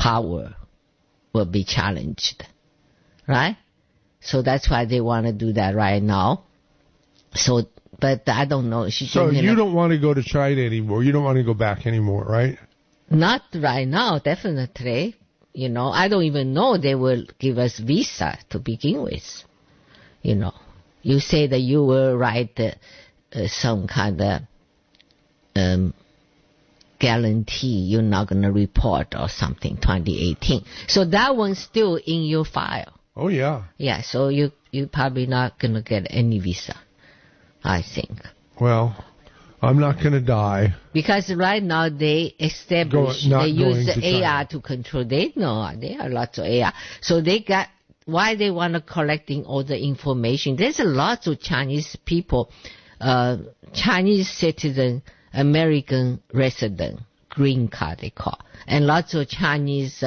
power will be challenged, right? So that's why they want to do that right now. So, but I don't know. So you don't want to go to China anymore. You don't want to go back anymore, right? Not right now, definitely. You know, I don't even know they will give us visa to begin with. You know, you say that you will write some kind of guarantee you're not going to report or something 2018. So that one's still in your file. Oh, yeah. Yeah, so you probably not going to get any visa, I think. Well, I'm not going to die. Because right now they establish, they use the AR to control. They know there are lots of AR. So they got, why they want to collecting all the information. There's a lot of Chinese people, Chinese citizen, American resident, green card they call, and lots of Chinese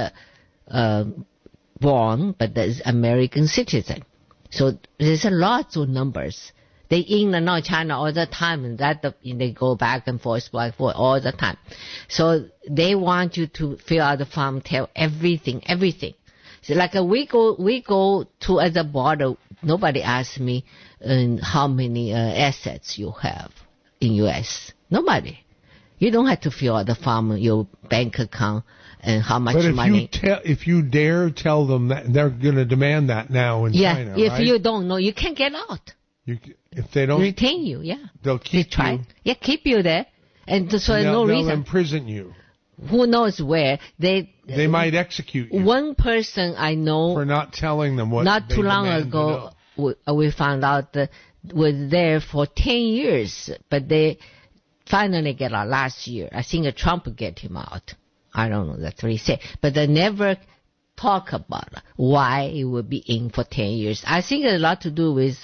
born, but there's American citizen. So there's a lot of numbers. They in and out China all the time, and they go back and forth all the time. So they want you to fill out the form, tell everything. So like we go to at the border. Nobody asks me how many assets you have in U.S. Nobody. You don't have to fill out the form, your bank account, and how much money. But if you dare tell them that, they're going to demand that now in China, if right? you don't know, you can't get out. If they don't retain you, they'll keep you. Yeah, keep you there, and so no reason. They'll imprison you. Who knows where they might execute you. One person I know for not telling them what. Not too long ago, we found out that was there for 10 years, but they finally get out last year. I think Trump get him out. I don't know, that's what he said. But they never talk about why he would be in for 10 years. I think it's a lot to do with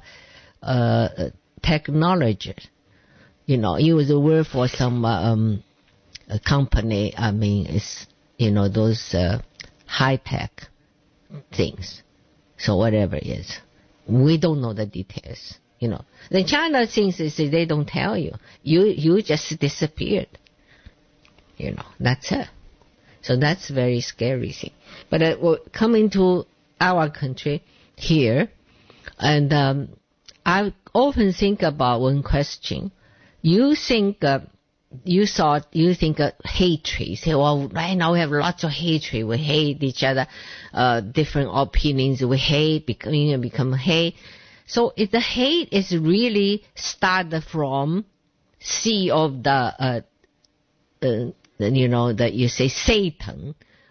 technology. You know, he was work for some a company. I mean, it's, you know, those high-tech things. So whatever it is. We don't know the details. You know, the China things is they don't tell you. You just disappeared. You know, that's it. So that's very scary thing. But coming to our country here, and I often think about one question. You think hatred. You say, well, right now we have lots of hatred. We hate each other, different opinions. We hate, become hate. So if the hate is really started from seed of the, you know, that you say Satan,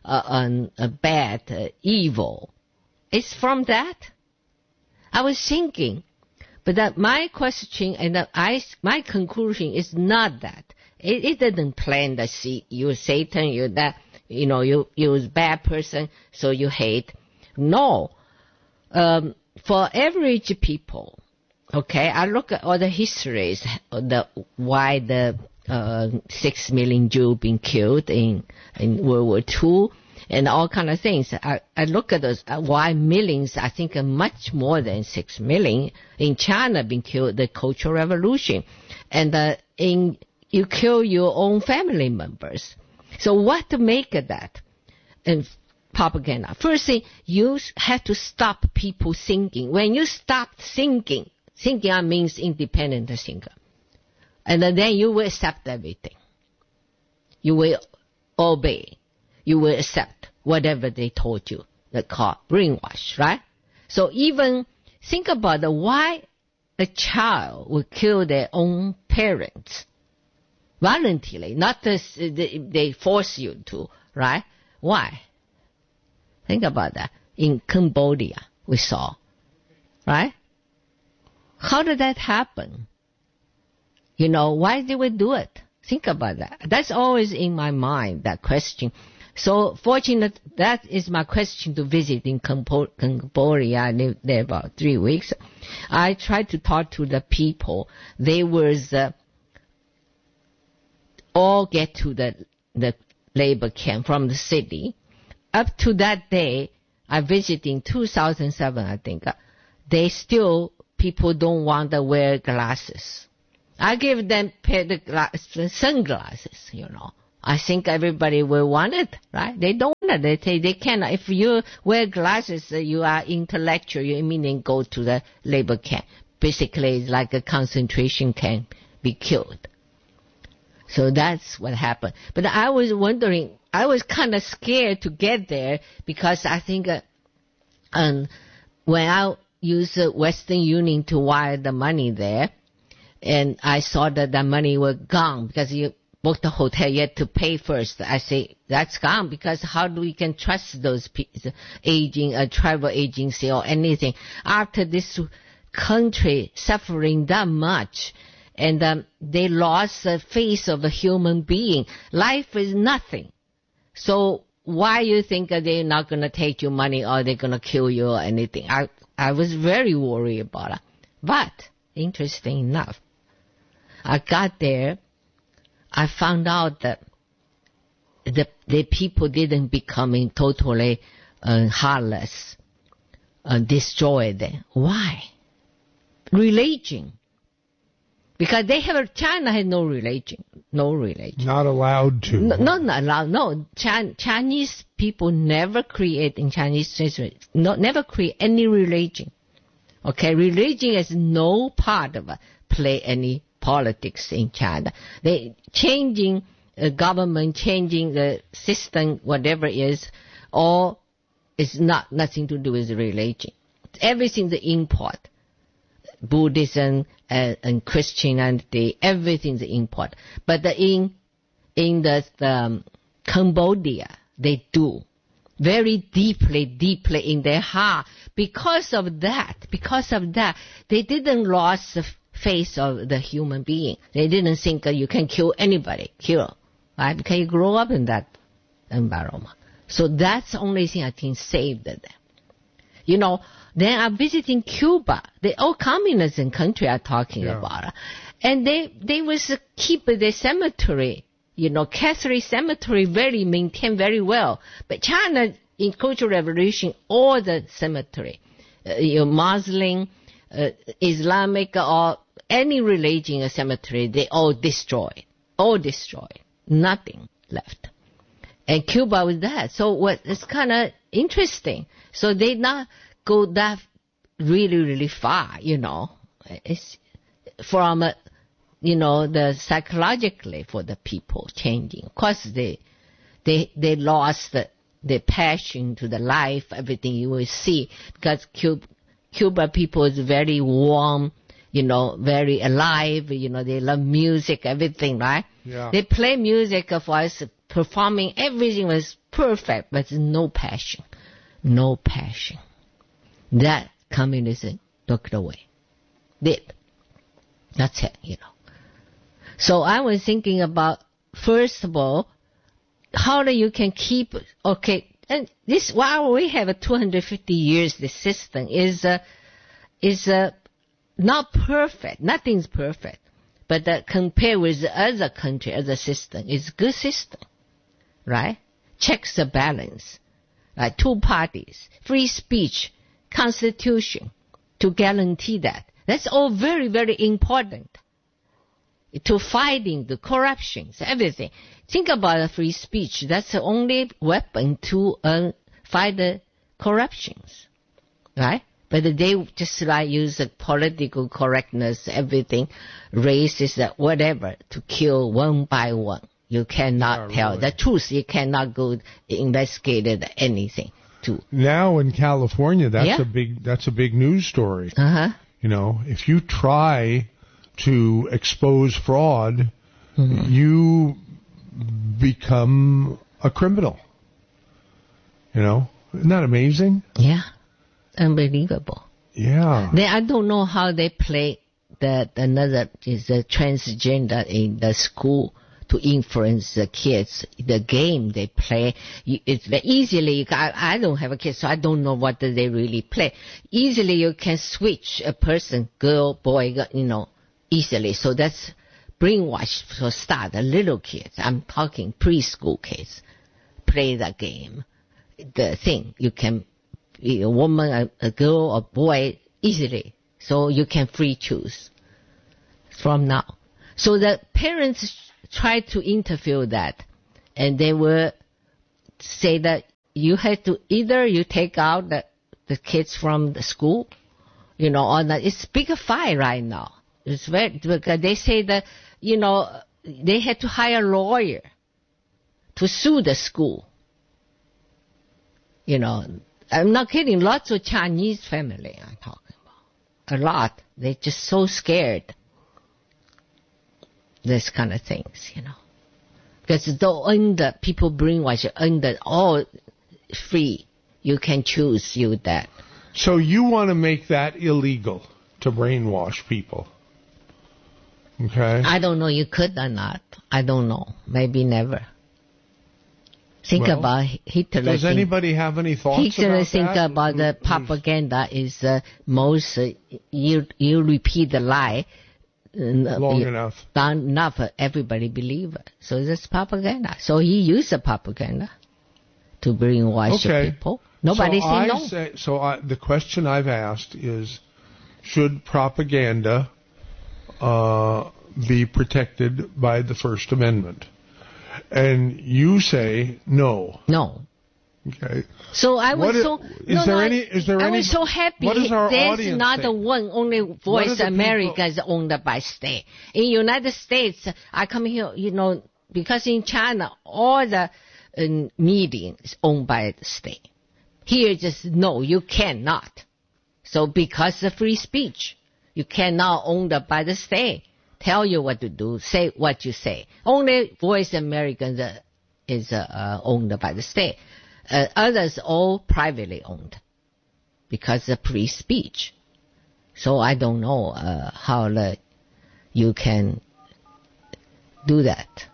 bad, evil. It's from that. I was thinking, but that my question and my conclusion is not that. It didn't plant the seed. You're Satan, you're that, you know, you're a bad person, so you hate. No. For average people, okay, I look at all the histories, why the 6 million Jews being killed in World War II, and all kind of things. I look at those, why millions, I think much more than 6 million in China being killed, the Cultural Revolution. And you kill your own family members. So what to make of that? And propaganda. First thing, you have to stop people thinking. When you stop thinking means independent thinker. And then you will accept everything. You will obey. You will accept whatever they told you. They call brainwash, right? So even think about why a child would kill their own parents voluntarily, not they force you to, right? Why? Think about that. In Cambodia, we saw, right? How did that happen? You know, why did we do it? Think about that. That's always in my mind, that question. So fortunate, that is my question to visit in Cambodia. I lived there about 3 weeks. I tried to talk to the people. They was all get to the labor camp from the city. Up to that day, I visited in 2007, I think. People don't want to wear glasses. I give them sunglasses, you know. I think everybody will want it, right? They don't want it. They say they cannot. If you wear glasses, you are intellectual, you immediately go to the labor camp. Basically, it's like a concentration camp, be killed. So that's what happened. But I was wondering, I was kind of scared to get there because I think when I used Western Union to wire the money there, and I saw that the money was gone because you booked the hotel, you had to pay first. I say, that's gone because how do we can trust those travel agency or anything after this country suffering that much, and they lost the face of a human being. Life is nothing. So why you think they're not going to take your money or they're going to kill you or anything? I was very worried about it. But interesting enough, I got there, I found out that the people didn't become totally heartless, destroyed them. Why? Religion. Because China has no religion. No religion. Not allowed to. Not allowed. No. Chinese people never create in Chinese history, never create any religion. Okay? Religion is no part of play any politics in China. They changing government, changing the system, whatever it is, all is nothing to do with religion. Everything's import. Buddhism and Christianity, everything's import. But in the Cambodia, they do very deeply in their heart. Because of that, they didn't lose the face of the human being. They didn't think you can kill anybody, right? Because you grow up in that environment. So that's the only thing I think saved them. Then I'm visiting Cuba. They all communism country are talking about. And they was keep the cemetery, Catholic cemetery maintained very well. But China, in Cultural Revolution, all the cemetery, Muslim, Islamic, or any religion cemetery, they all destroyed. Nothing left. And Cuba was that. So it's kind of interesting. So they not go that really far, It's from, the psychologically for the people changing. Of course, they lost the passion to the life, everything you will see, because Cuba people is very warm, very alive, they love music, everything, right? Yeah. They play music for us, performing, everything was perfect, but no passion. No passion. That communism took it away. That's it, So I was thinking about, first of all, how do you can keep, and this, while we have 250 years, the system is not perfect. Nothing's perfect. But compared with the other country, other system, it's a good system. Right? Checks the balance. Like two parties, free speech, Constitution, to guarantee that. That's all very, very important to fighting the corruptions, everything. Think about free speech. That's the only weapon to fight the corruptions, right? But they just use the political correctness, everything, racist, whatever, to kill one by one. You cannot tell the truth. You cannot go investigate anything. Now in California, that's a big news story. If you try to expose fraud, you become a criminal. Isn't that amazing? Yeah, unbelievable. Yeah. I don't know how they play another is the transgender in the school to influence the kids. The game they play, it's very easily, I don't have a kid, so I don't know what they really play. Easily you can switch a person, girl, boy, easily. So that's brainwash for start, the little kids. I'm talking preschool kids. Play the game. The thing, you can be a woman, a girl, a boy, easily. So you can free choose from now. So the parents try to interfere that. and they will say that you have to either you take out the kids from the school, or not. It's big fight right now. It's because they say that, they had to hire a lawyer to sue the school. I'm not kidding. Lots of Chinese family I'm talking about. A lot. They're just so scared. This kind of things, Because people brainwash under all free. You can choose that. So you want to make that illegal to brainwash people? Okay. I don't know. You could or not. I don't know. Maybe never. Think about Hitler. Does anybody have any thoughts Hitler about think that? about the propaganda is most, you repeat the lie long enough, everybody believe it. So that's propaganda. So he used the propaganda to brainwash people. Nobody say no. The question I've asked is, should propaganda be protected by the First Amendment? And you say no. No. Okay. So I was I was so happy. What is our There's audience not think? one only Voice America is owned by state. In United States, I come here, because in China all the media is owned by the state. Here, just no, you cannot. So because of free speech, you cannot own that by the state. Tell you what to do, say what you say. Only Voice America is owned by the state. Others all privately owned because of free speech. So I don't know how you can do that.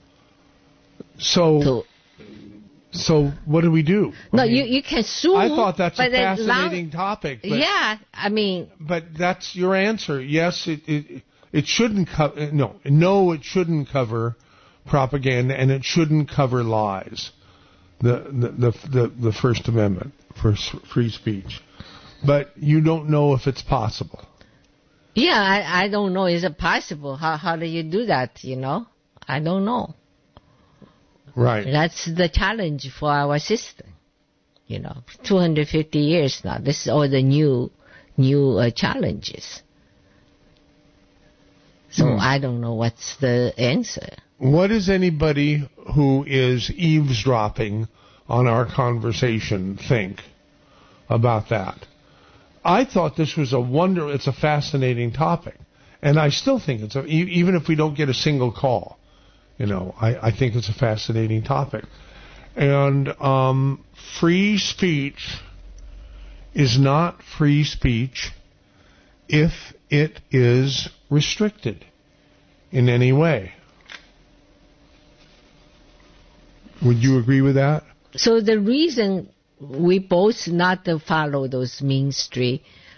So what do we do? No, you can sue. I thought that's a fascinating topic. But, yeah, I mean. But that's your answer. Yes, it shouldn't cover. No, it shouldn't cover propaganda, and it shouldn't cover lies. The First Amendment for free speech, but you don't know if it's possible. Yeah, I don't know. Is it possible? How do you do that? I don't know. Right. That's the challenge for our system. 250 years now. This is all the new challenges. So I don't know what's the answer. What does anybody who is eavesdropping on our conversation think about that? I thought this was it's a fascinating topic. And I still think even if we don't get a single call, I think it's a fascinating topic. And free speech is not free speech if it is restricted in any way. Would you agree with that? So the reason we both not to follow those mainstream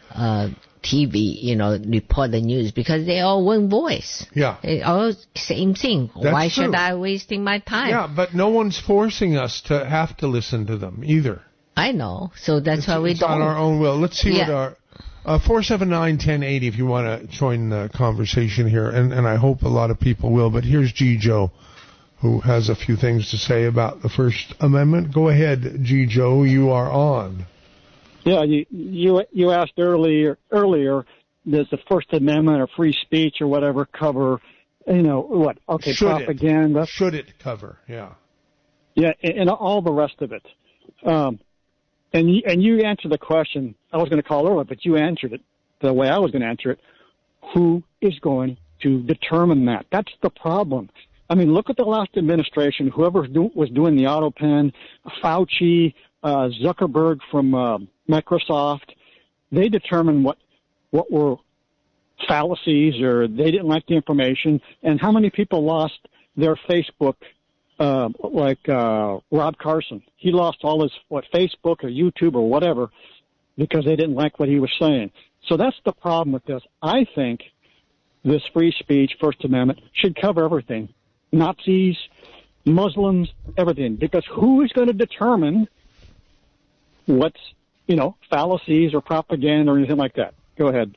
TV, report the news, because they all one voice. Yeah. They all same thing. Why should I wasting my time? Yeah, but no one's forcing us to have to listen to them either. I know. So that's why we don't. It's on our own will. Let's see what our 479-1080 if you want to join the conversation here, and I hope a lot of people will. But here's G. Joe, who has a few things to say about the First Amendment. Go ahead, G. Joe, you are on. Yeah, you asked earlier, does the First Amendment or free speech or whatever cover, what? Okay, propaganda. Should it cover? Yeah. Yeah, and all the rest of it. And you answered the question. I was going to call earlier, but you answered it the way I was going to answer it. Who is going to determine that? That's the problem. I mean, look at the last administration. Whoever was doing the auto pen, Fauci, Zuckerberg from Microsoft, they determined what were fallacies, or they didn't like the information, and how many people lost their Facebook, like Rob Carson. He lost all his, Facebook or YouTube or whatever, because they didn't like what he was saying. So that's the problem with this. I think this free speech, First Amendment, should cover everything. Nazis, Muslims, everything. Because who is going to determine what's, fallacies or propaganda or anything like that? Go ahead.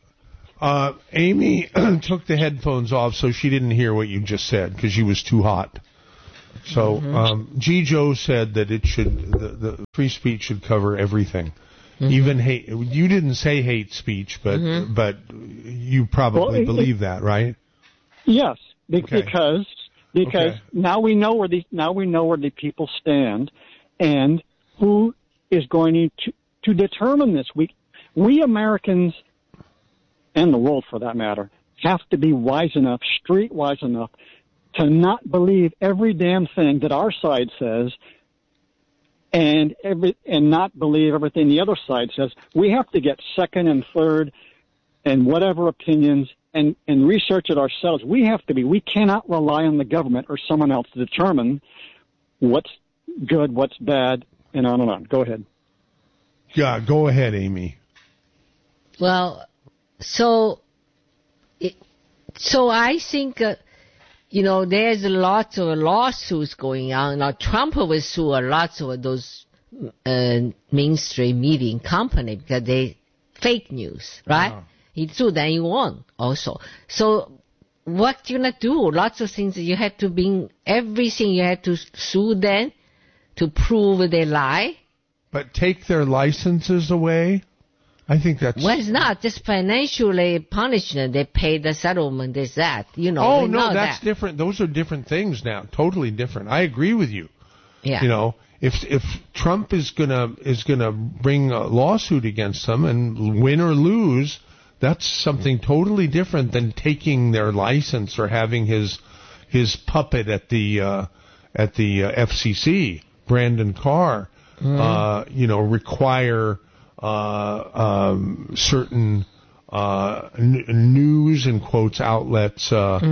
Amy took the headphones off, so she didn't hear what you just said because she was too hot. So G. Joe said that it should the free speech should cover everything, even hate. You didn't say hate speech, but you probably believe that, right? Yes, Okay. because now we know where the people stand, and who is going to determine this. We Americans, and the world for that matter, have to be wise enough, street-wise enough, to not believe every damn thing that our side says, and not believe everything the other side says. We have to get second and third and whatever opinions and research it ourselves. We cannot rely on the government or someone else to determine what's good, what's bad, and on and on. Go ahead. Yeah, go ahead, Amy. Well, so I think, there's lots of lawsuits going on. Now, Trump will sue a lot of those mainstream media company because they fake news, right? Yeah. He sued and he won also. So what you going to do? Lots of things you have to bring, everything you have to sue them to prove they lie. But take their licenses away? I think that's... Well, it's not just financially punishment. They pay the settlement, this, that. Oh, no, that's different. Those are different things now. Totally different. I agree with you. Yeah. If Trump is gonna bring a lawsuit against them and win or lose, that's something totally different than taking their license or having his puppet at the FCC, Brandon Carr, require certain news and quotes outlets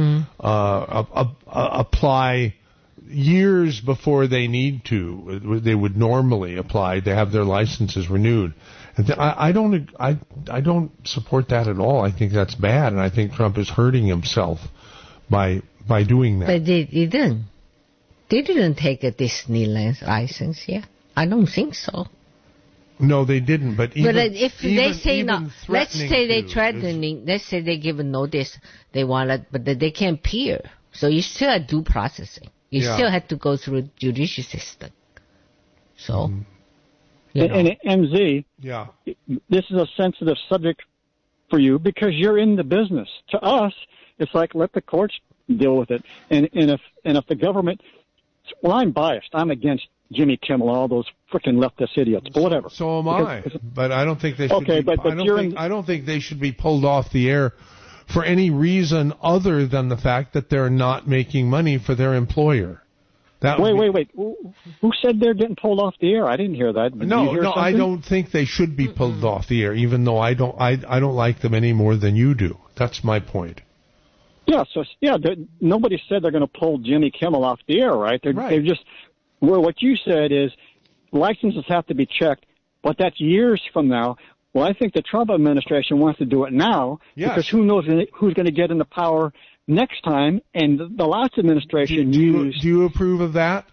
apply years before they need to. They would normally apply to have their licenses renewed. I don't support that at all. I think that's bad, and I think Trump is hurting himself by doing that. But they didn't. They didn't take a Disneyland license here. I don't think so. No, they didn't. But if they say no, let's say they threatening. Let's say they give a notice. They want it, but they can't appear. So you still have due processing. You still have to go through the judicial system. So. And MZ, this is a sensitive subject for you because you're in the business. To us, it's like let the courts deal with it. And if the government, well, I'm biased. I'm against Jimmy Kimmel, all those freaking leftist idiots. But whatever. So am I. But I don't think they should. Okay, I don't think they should be pulled off the air for any reason other than the fact that they're not making money for their employer. Wait. Who said they're getting pulled off the air? I didn't hear that. No, I don't think they should be pulled off the air, even though I don't like them any more than you do. That's my point. Yeah, nobody said they're going to pull Jimmy Kimmel off the air, right? They're just, well, what you said is licenses have to be checked, but that's years from now. Well, I think the Trump administration wants to do it now because who knows who's going to get into power next time, and the last administration do you approve of that?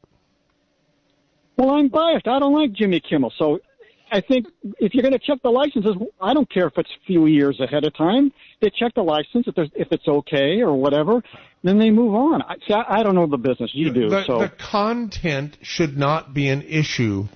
Well, I'm biased. I don't like Jimmy Kimmel, so I think if you're going to check the licenses, I don't care if it's a few years ahead of time. They check the license if it's okay or whatever, then they move on. I don't know the business. You do. The content should not be an issue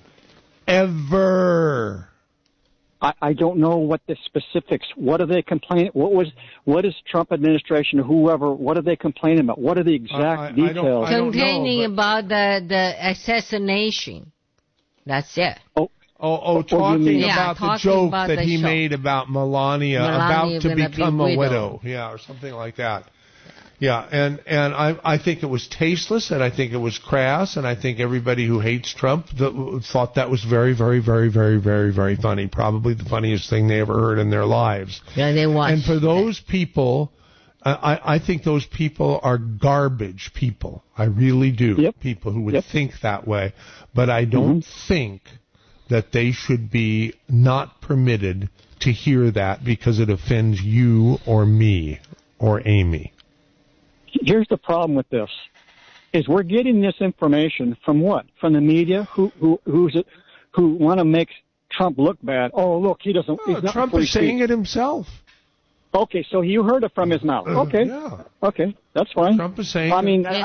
ever. I don't know what the specifics. What are they complaining? What is Trump administration or whoever? What are they complaining about? What are the exact details? Complaining about the assassination. That's it. Talking about the joke that he made about Melania about to become a widow. Yeah, or something like that. Yeah, and I think it was tasteless, and I think it was crass, and I think everybody who hates Trump thought that was very, very, very, very, very, very funny. Probably the funniest thing they ever heard in their lives. Yeah, they watched. And for those people, I think those people are garbage people. I really do. Yep. People who would think that way. But I don't think that they should be not permitted to hear that because it offends you or me or Amy. Here's the problem with this: is we're getting this information from what? From the media who want to make Trump look bad. Oh, look, he's not Trump is saying it himself. Okay, so you heard it from his mouth. Okay, okay, that's fine. Trump is saying. I mean,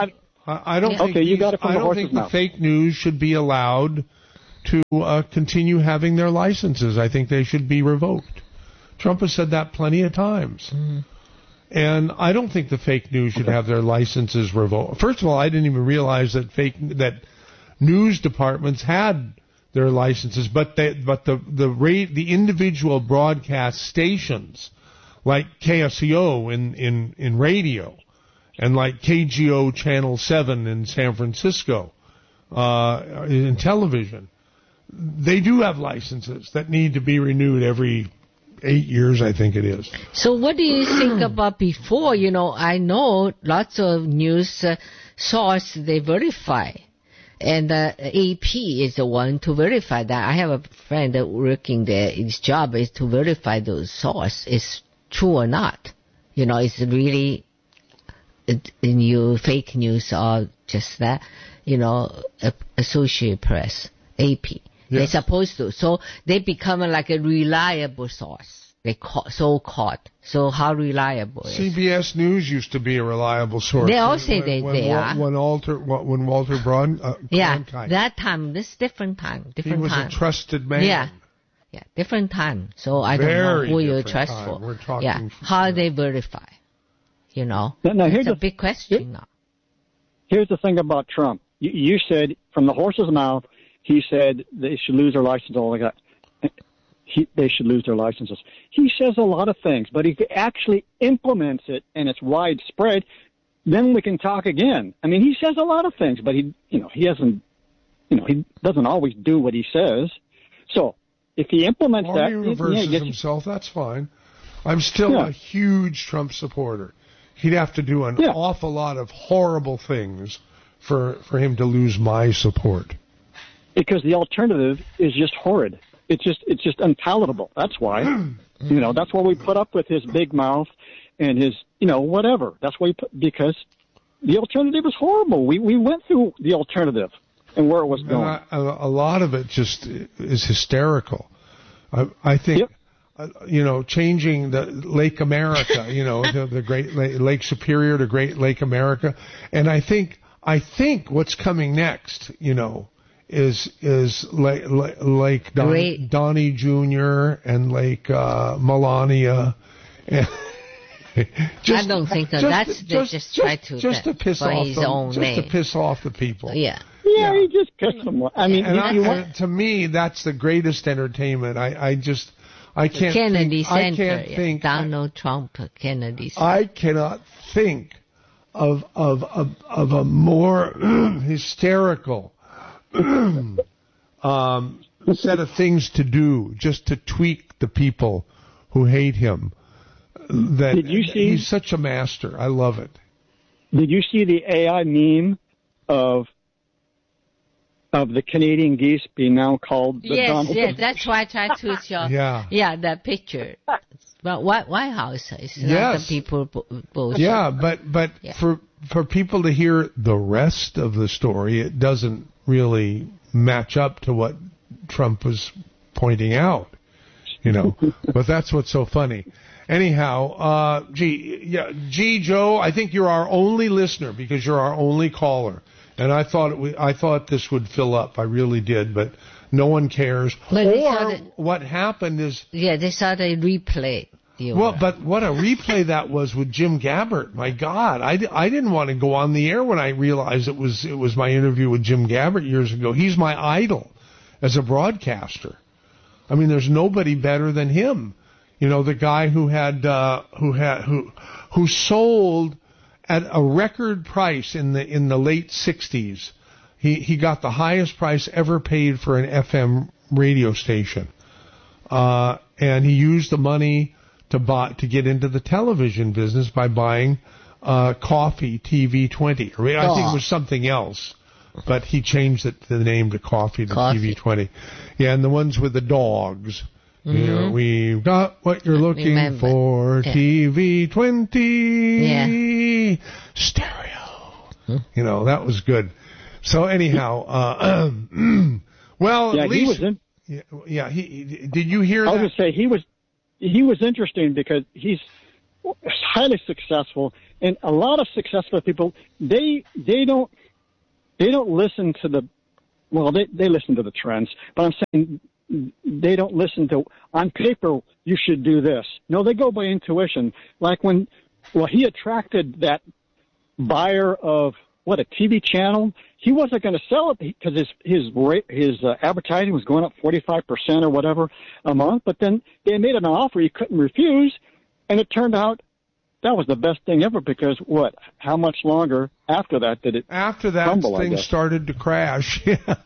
I don't think Okay, you got it from I the don't horse's think the mouth. fake news should be allowed to continue having their licenses. I think they should be revoked. Trump has said that plenty of times. And I don't think the fake news should have their licenses revoked. First of all, I didn't even realize that news departments had their licenses, but the individual broadcast stations like KSCO in radio and like KGO Channel 7 in San Francisco in television, they do have licenses that need to be renewed every 8 years, I think it is. So what do you think about before? I know lots of news source they verify. And AP is the one to verify that. I have a friend that working there. His job is to verify those source is true or not. It's really fake news or just that. Associated Press, AP. Yes. They're supposed to. So they become like a reliable source. So-called. So how reliable is CBS News used to be a reliable source. They all say they are. When Walter Cronkite. That time, this different time. He was a trusted man. Yeah, different time. So I don't know who you trust for. We're talking. How they verify. Now, it's a big question now. Here's the thing about Trump. You said from the horse's mouth, he said they should lose their license. All like that. They should lose their licenses. He says a lot of things, but if he actually implements it and it's widespread, then we can talk again. I mean, he says a lot of things, but he doesn't always do what he says. So if he implements or that, he reverses himself, that's fine. I'm still a huge Trump supporter. He'd have to do an awful lot of horrible things for him to lose my support. Because the alternative is just horrid. It's just unpalatable. That's why. That's why we put up with his big mouth and his, whatever. That's why because the alternative is horrible. We went through the alternative and where it was going. A lot of it just is hysterical. I think, changing the Lake America, the Great Lake Superior to Great Lake America. And I think what's coming next, is Lake Donnie Jr. and Lake Melania. I don't think that. They just try to piss off his own name. Just to piss off the people. Yeah, he just pissed them off. I mean, to me, that's the greatest entertainment. I can't. Kennedy think, Center. I can't think. Donald Trump, Kennedy Center. I cannot think of a more hysterical set of things to do just to tweak the people who hate him. Did you see? He's such a master. I love it. Did you see the AI meme of the Canadian geese being now called the Donald? Yes, that's why I tried to show. That picture. But White House is not the people bullshit. Yeah, but for people to hear the rest of the story, it doesn't really match up to what Trump was pointing out, but that's what's so funny. Anyhow, Joe, I think you're our only listener because you're our only caller, and I thought this would fill up. I really did, but no one cares. What happened is they saw the replay. But what a replay that was with Jim Gabbert. My God, I didn't want to go on the air when I realized it was my interview with Jim Gabbert years ago. He's my idol as a broadcaster. I mean, there's nobody better than him. The guy who sold at a record price in the late 60s. He got the highest price ever paid for an FM radio station, and he used the money to get into the television business by buying Coffee TV20. I think it was something else, but he changed the name to Coffee TV20. Yeah, and the ones with the dogs. Mm-hmm. We've got what you're looking for. Yeah. TV20. Yeah. Stereo. That was good. So anyhow, well, at least. Did you hear that? I was going to say he was interesting because he's highly successful, and a lot of successful people, they don't listen to they listen to the trends, but I'm saying they don't listen to, on paper, you should do this. No, they go by intuition. Like he attracted that buyer of a TV channel. He wasn't going to sell it because his advertising was going up 45% or whatever a month. But then they made an offer he couldn't refuse, and it turned out that was the best thing ever. Because how much longer after that did it? After that, crumble, things started to crash. Yeah.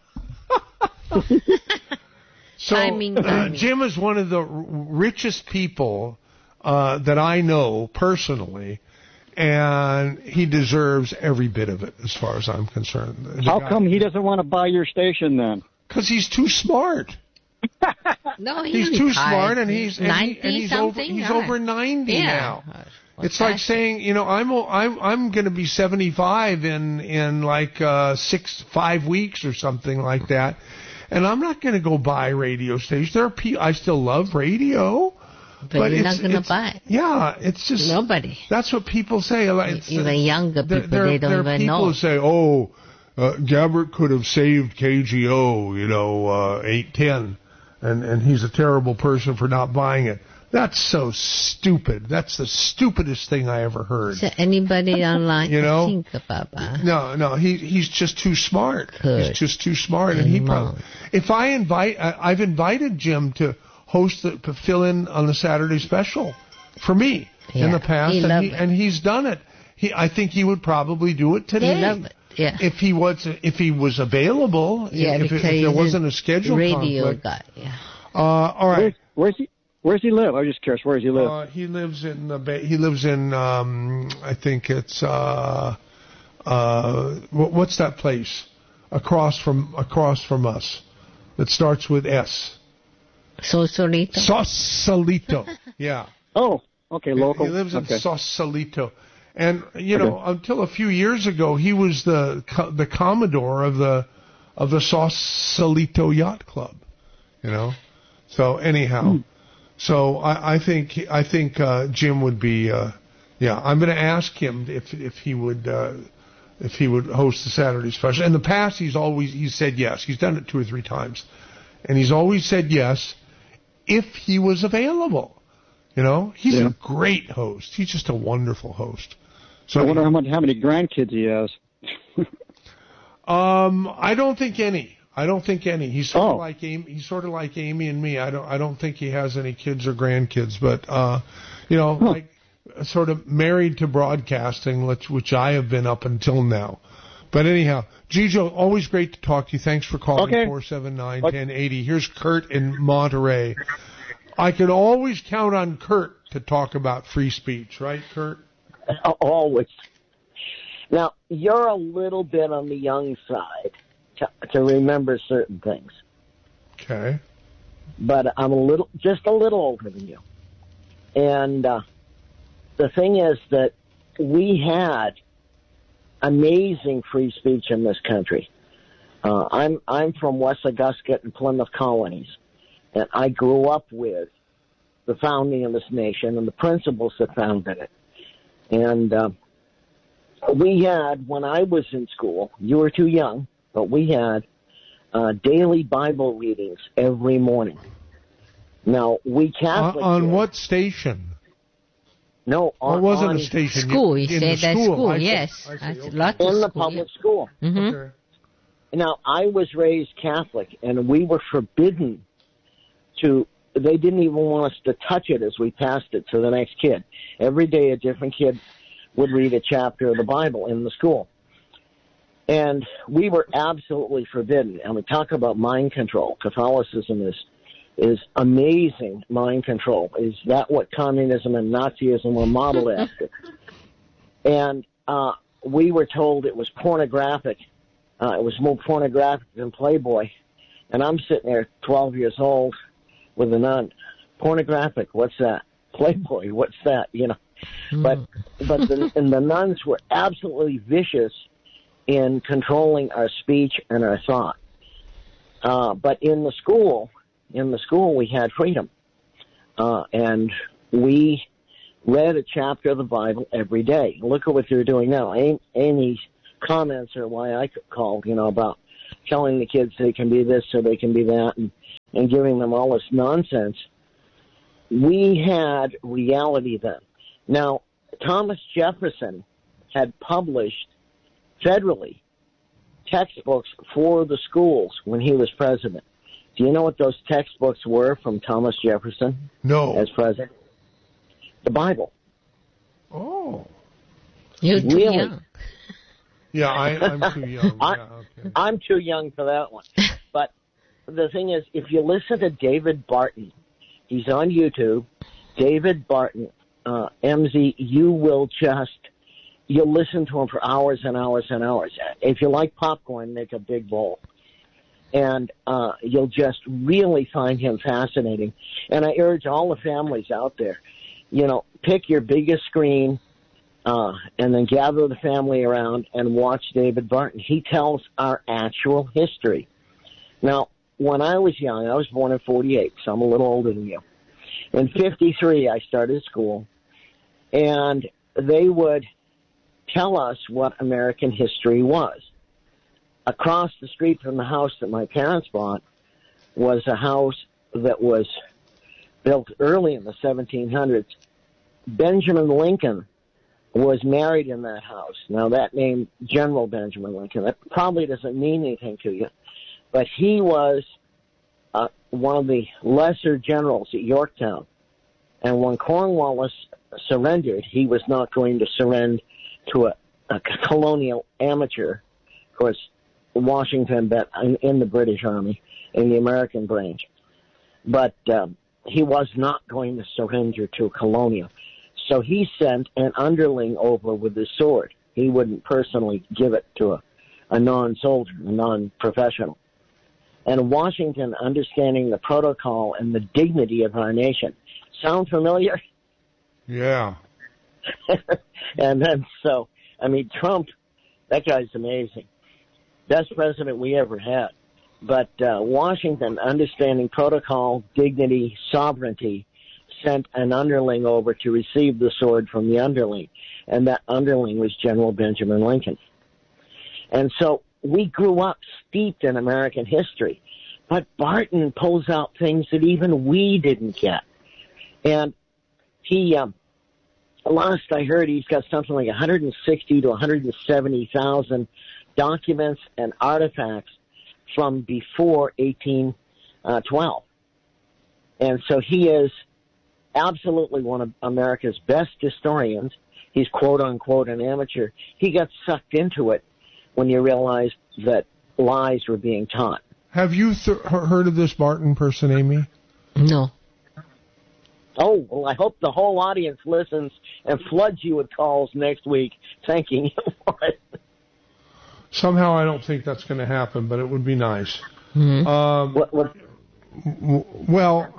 So Jim is one of the richest people that I know personally. And he deserves every bit of it, as far as I'm concerned. How come he doesn't want to buy your station then? Because he's too smart. No, he's too smart, and he's 90 over 90 now. It's like saying, I'm going to be 75 in like 5 weeks or something like that, and I'm not going to go buy radio stations. There are people I still love radio. But you're not going to buy it. Yeah, it's just... Nobody. That's what people say. Even younger people, they don't even know. There are people who say, Gabbert could have saved KGO, 810, and he's a terrible person for not buying it. That's so stupid. That's the stupidest thing I ever heard. So anybody online think about that? No, he's just too smart. Good. He's just too smart. And he probably... If I've invited Jim to fill in on the Saturday special for me in the past, and he's done it. I think he would probably do it today. He loved it. Yeah. If he was available, if there wasn't a schedule radio conflict. Guy. Yeah. All right. Where's he live? I'm just curious. Where does he live? He lives in I think it's what's that place across from us that starts with S. Sausalito. Yeah. Oh, okay, local. He lives in Sausalito. And, until a few years ago, he was the Commodore of the Sausalito Yacht Club, So anyhow, so I think Jim would be, I'm going to ask him if he would host the Saturday special. In the past, he's said yes. He's done it 2 or 3 times. And he's always said yes if he was available. He's a great host. He's just a wonderful host. So I wonder how many grandkids he has. I don't think any. He's sort of like Amy. He's sort of like Amy and me. I don't think he has any kids or grandkids. But like sort of married to broadcasting, which I have been up until now. But anyhow, Gijo, always great to talk to you. Thanks for calling 479-1080. Here's Kurt in Monterey. I can always count on Kurt to talk about free speech, right, Kurt? Always. Now, you're a little bit on the young side to remember certain things. Okay. But I'm just a little older than you. And the thing is that we had amazing free speech in this country. I'm from West Augusta and Plymouth colonies, and I grew up with the founding of this nation and the principles that founded it. And we had, when I was in school, you were too young, but we had daily Bible readings every morning. Now, we Catholics... on what station? No, it wasn't a station. School. You said that school, yes. In the public school. Mm-hmm. Okay. Now, I was raised Catholic, and we were forbidden to... They didn't even want us to touch it as we passed it to the next kid. Every day a different kid would read a chapter of the Bible in the school. And we were absolutely forbidden. And we talk about mind control. Catholicism is amazing mind control. Is that what communism and Nazism were modeled after? And we were told it was pornographic. It was more pornographic than Playboy. And I'm sitting there 12 years old with a nun. Pornographic, what's that? Playboy, what's that? But the nuns were absolutely vicious in controlling our speech and our thought. But in the school we had freedom. And we read a chapter of the Bible every day. Look at what they're doing now. Amy's comments are why I called, about telling the kids they can be this or they can be that and giving them all this nonsense. We had reality then. Now, Thomas Jefferson had published federally textbooks for the schools when he was president. Do you know what those textbooks were from Thomas Jefferson? No. As president? The Bible. Oh. You're too Really? young. Yeah, I'm too young. Okay. I'm too young for that one. But the thing is, if you listen to David Barton, he's on YouTube, David Barton, MZ, you'll listen to him for hours and hours and hours. If you like popcorn, make a big bowl. And you'll just really find him fascinating. And I urge all the families out there, pick your biggest screen and then gather the family around and watch David Barton. He tells our actual history. Now, when I was young, I was born in 48, so I'm a little older than you. In 53, I started school, and they would tell us what American history was. Across the street from the house that my parents bought was a house that was built early in the 1700s. Benjamin Lincoln was married in that house. Now, that name, General Benjamin Lincoln, that probably doesn't mean anything to you, but he was one of the lesser generals at Yorktown. And when Cornwallis surrendered, he was not going to surrender to a colonial amateur. Of course, Washington bet in the British Army, in the American branch. But he was not going to surrender to a colonial. So he sent an underling over with his sword. He wouldn't personally give it to a non-soldier, a non-professional. And Washington, understanding the protocol and the dignity of our nation. Sound familiar? Yeah. And then Trump, that guy's amazing. Best president we ever had. But Washington, understanding protocol, dignity, sovereignty, sent an underling over to receive the sword from the underling. And that underling was General Benjamin Lincoln. And so we grew up steeped in American history. But Barton pulls out things that even we didn't get. And he, last I heard, he's got something like 160 to 170,000 documents and artifacts from before 1812. And so he is absolutely one of America's best historians. He's quote-unquote an amateur. He got sucked into it when you realized that lies were being taught. Have you heard of this Barton person, Amy? No. Oh, well, I hope the whole audience listens and floods you with calls next week thanking you for it. Somehow I don't think that's going to happen, but it would be nice. Mm-hmm. Well,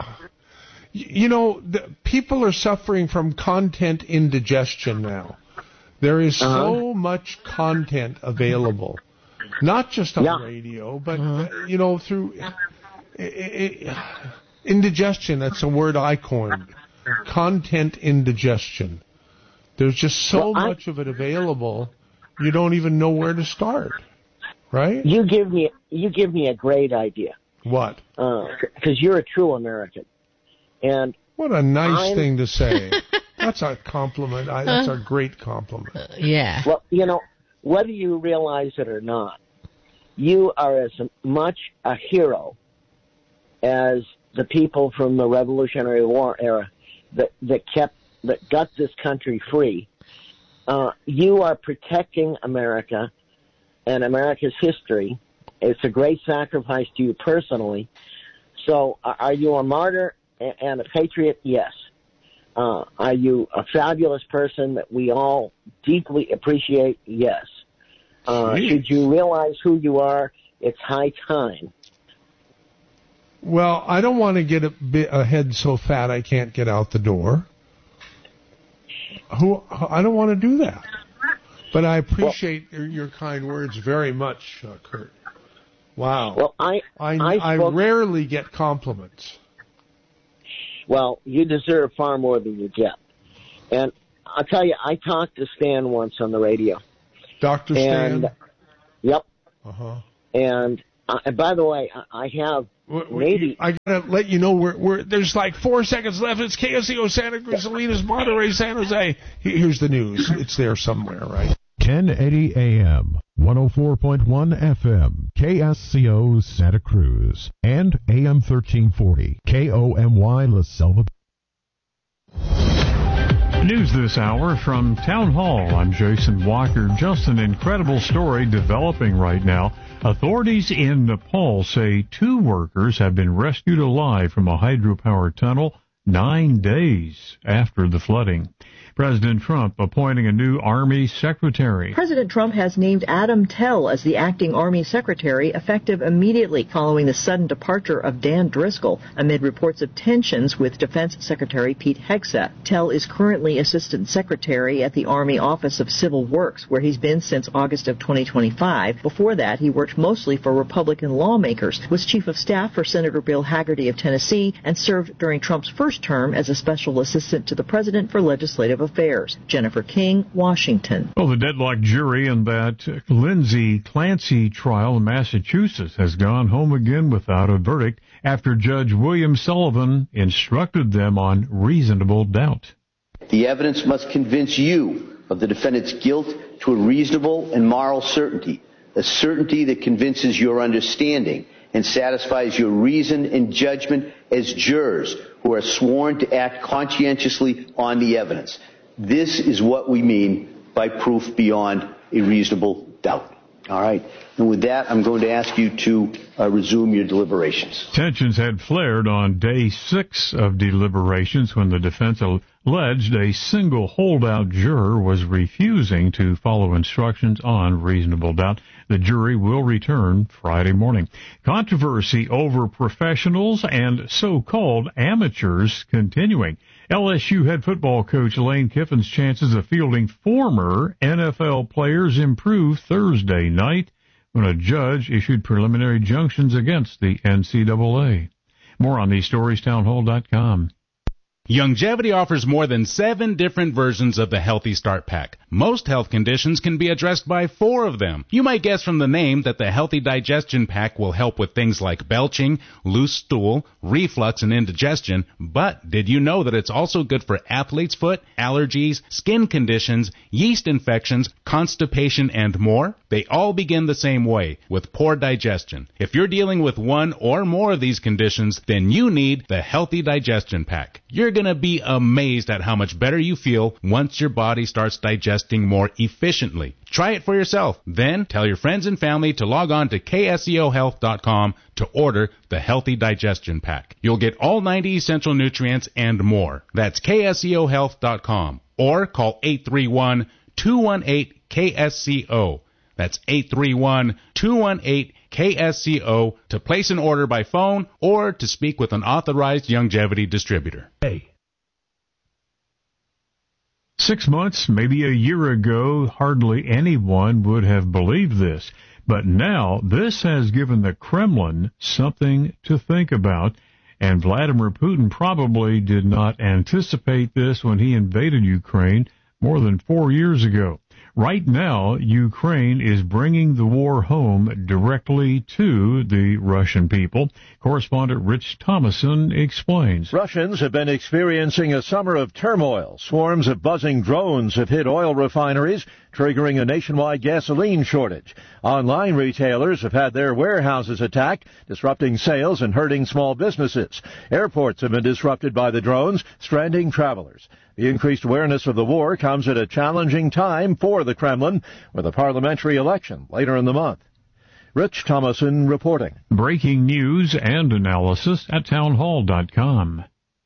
people are suffering from content indigestion now. There is so much content available, not just on radio, but, through indigestion. That's a word I coined. Content indigestion. There's just so much of it available, you don't even know where to start, right? You give me a great idea. What? Because you're a true American. And what a nice thing to say. That's a compliment. That's a great compliment. Yeah. Well, whether you realize it or not, you are as much a hero as the people from the Revolutionary War era that got this country free. You are protecting America and America's history. It's a great sacrifice to you personally. So are you a martyr and a patriot? Yes. Are you a fabulous person that we all deeply appreciate? Yes. Should you realize who you are, it's high time. Well, I don't want to get a head so fat I can't get out the door. I don't want to do that. But I appreciate your kind words very much, Kurt. Wow. Well, I rarely get compliments. Well, you deserve far more than you get. And I'll tell you, I talked to Stan once on the radio. Dr. Stan? Yep. Uh-huh. And by the way, I have maybe... I got to let you know, we're there's like 4 seconds left. It's KSCO Santa Cruz, Salinas, Monterey, San Jose. Here's the news. It's there somewhere, right? 1080 AM, 104.1 FM, KSCO Santa Cruz, and AM 1340, KOMY La Selva. News this hour from Town Hall. I'm Jason Walker. Just an incredible story developing right now. Authorities in Nepal say 2 workers have been rescued alive from a hydropower tunnel 9 days after the flooding. President Trump appointing a new Army secretary. President Trump has named Adam Tell as the acting Army secretary, effective immediately following the sudden departure of Dan Driscoll amid reports of tensions with Defense Secretary Pete Hegseth. Tell is currently assistant secretary at the Army Office of Civil Works, where he's been since August of 2025. Before that, he worked mostly for Republican lawmakers, was chief of staff for Senator Bill Hagerty of Tennessee, and served during Trump's first term as a special assistant to the president for legislative affairs. Jennifer King, Washington. Well, the deadlocked jury in that Lindsay Clancy trial in Massachusetts has gone home again without a verdict after Judge William Sullivan instructed them on reasonable doubt. The evidence must convince you of the defendant's guilt to a reasonable and moral certainty, a certainty that convinces your understanding and satisfies your reason and judgment as jurors who are sworn to act conscientiously on the evidence. This is what we mean by proof beyond a reasonable doubt. All right. And with that, I'm going to ask you to resume your deliberations. Tensions had flared on day 6 of deliberations when the defense alleged a single holdout juror was refusing to follow instructions on reasonable doubt. The jury will return Friday morning. Controversy over professionals and so-called amateurs continuing. LSU head football coach Lane Kiffin's chances of fielding former NFL players improved Thursday night when a judge issued preliminary injunctions against the NCAA. More on these stories, townhall.com. Youngevity offers more than 7 different versions of the Healthy Start Pack. Most health conditions can be addressed by 4 of them. You might guess from the name that the Healthy Digestion Pack will help with things like belching, loose stool, reflux, and indigestion, but did you know that it's also good for athlete's foot, allergies, skin conditions, yeast infections, constipation, and more? They all begin the same way, with poor digestion. If you're dealing with one or more of these conditions, then you need the Healthy Digestion Pack. You're going to be amazed at how much better you feel once your body starts digesting more efficiently. Try it for yourself. Then tell your friends and family to log on to KSEOhealth.com to order the Healthy Digestion Pack. You'll get all 90 essential nutrients and more. That's KSEOhealth.com or call 831-218-KSCO. That's 831-218-KSCO to place an order by phone or to speak with an authorized Youngevity distributor. Hey. 6 months, maybe a year ago, hardly anyone would have believed this. But now, this has given the Kremlin something to think about, and Vladimir Putin probably did not anticipate this when he invaded Ukraine more than 4 years ago. Right now, Ukraine is bringing the war home directly to the Russian people. Correspondent Rich Thomason explains. Russians have been experiencing a summer of turmoil. Swarms of buzzing drones have hit oil refineries, triggering a nationwide gasoline shortage. Online retailers have had their warehouses attacked, disrupting sales and hurting small businesses. Airports have been disrupted by the drones, stranding travelers. The increased awareness of the war comes at a challenging time for the Kremlin, with a parliamentary election later in the month. Rich Thomason reporting. Breaking news and analysis at townhall.com.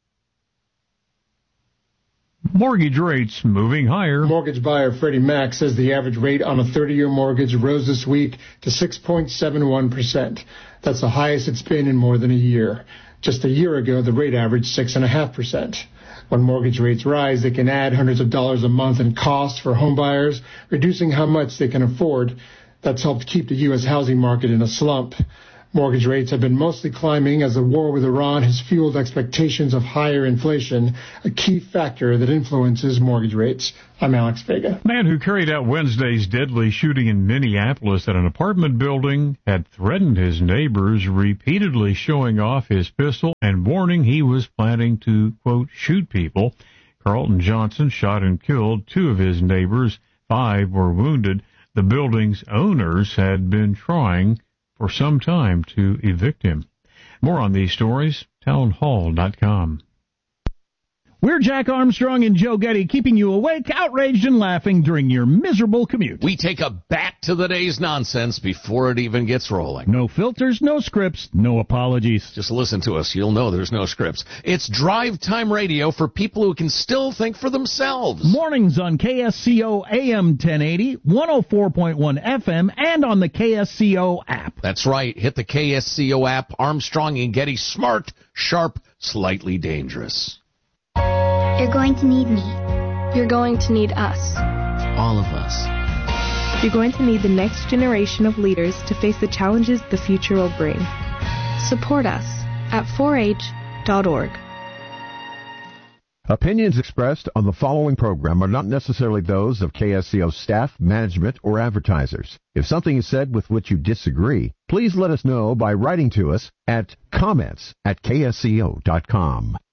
Mortgage rates moving higher. Mortgage buyer Freddie Mac says the average rate on a 30-year mortgage rose this week to 6.71%. That's the highest it's been in more than a year. Just a year ago, the rate averaged 6.5%. When mortgage rates rise, they can add hundreds of dollars a month in costs for home buyers, reducing how much they can afford. That's helped keep the U.S. housing market in a slump. Mortgage rates have been mostly climbing as the war with Iran has fueled expectations of higher inflation, a key factor that influences mortgage rates. I'm Alex Vega. Man who carried out Wednesday's deadly shooting in Minneapolis at an apartment building had threatened his neighbors, repeatedly showing off his pistol and warning he was planning to, quote, shoot people. Carlton Johnson shot and killed 2 of his neighbors. 5 were wounded. The building's owners had been trying for some time to evict him. More on these stories, townhall.com. We're Jack Armstrong and Joe Getty, keeping you awake, outraged, and laughing during your miserable commute. We take a back to the day's nonsense before it even gets rolling. No filters, no scripts, no apologies. Just listen to us. You'll know there's no scripts. It's drive time radio for people who can still think for themselves. Mornings on KSCO AM 1080, 104.1 FM, and on the KSCO app. That's right. Hit the KSCO app. Armstrong and Getty, smart, sharp, slightly dangerous. You're going to need me. You're going to need us. All of us. You're going to need the next generation of leaders to face the challenges the future will bring. Support us at 4h.org. Opinions expressed on the following program are not necessarily those of KSCO staff, management, or advertisers. If something is said with which you disagree, please let us know by writing to us at comments@ksco.com.